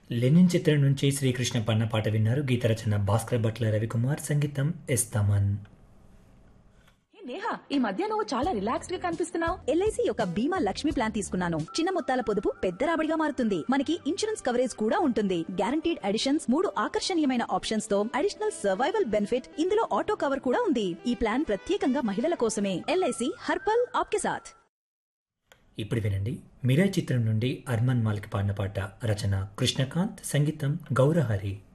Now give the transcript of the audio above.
Lenin చిత్రం నుంచి శ్రీకృష్ణ పన్న పాట విన్నారు. గీత రచన భాస్కర్ భట్ల రవికుమార్, సంగీతం ఎస్ తమన్. నేహా, ఈ మధ్య నువ్వు చాలా రిలాక్స్డ్ గా కనిపిస్తున్నావు. ఎల్ఐసి యొక్క బీమా లక్ష్మి ప్లాన్ తీసుకున్నాను. చిన్న మొత్తాల పొదుపు పెద్ద రాబడిగా మారుతుంది. మనకి ఇన్సూరెన్స్ కవరేజ్ కూడా ఉంటుంది. గ్యారంటీడ్ అడిషన్స్, 3 ఆకర్షణీయమైన ఆప్షన్స్ తో అడిషనల్ సర్వైవల్ బెనిఫిట్, ఇందులో ఆటో కవర్ కూడా ఉంది. ఈ ప్లాన్ ప్రత్యేకంగా మహిళల కోసమే. ఎల్ఐసి హర్పల్ ఆప్కే సాథ్. ఇప్పుడు వినండి, మిరా చిత్రం నుండి అర్మన్ మాలిక్ పాడిన పాట. రచన కృష్ణకాంత్, సంగీతం గౌరహరి.